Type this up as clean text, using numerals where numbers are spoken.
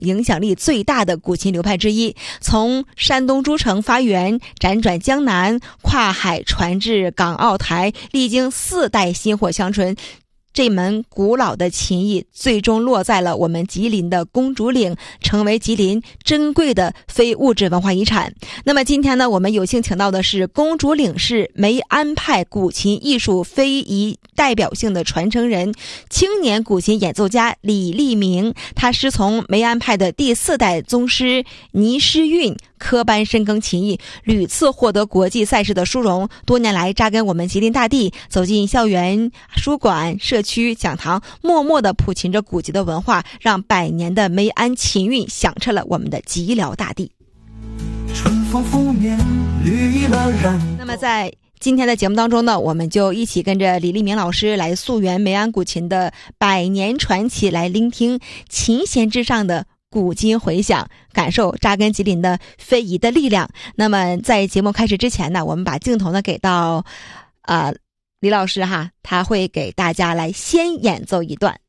影响力最大的古琴流派之一，从山东诸城发源，辗转江南，跨海传至港澳台，历经4代薪火相传。这门古老的琴艺最终落在了我们吉林的公主岭，成为吉林珍贵的非物质文化遗产。那么今天呢，我们有幸请到的是公主岭市梅安派古琴艺术非遗代表性的传承人，青年古琴演奏家李立明。他师从梅安派的第4代宗师倪师运，科班深耕琴艺，屡次获得国际赛事的殊荣。多年来扎根我们吉林大地，走进校园、书馆、社区、讲堂，默默地普琴着古籍的文化，让100年的梅安琴韵响彻了我们的吉辽大地。 春风拂面绿了染。 那么在今天的节目当中呢，我们就一起跟着李立明老师来溯源梅安古琴的100年传奇，来聆听琴弦之上的古今回响，感受扎根吉林的非遗的力量。那么在节目开始之前呢，我们把镜头呢给到李老师哈，他会给大家来先演奏一段。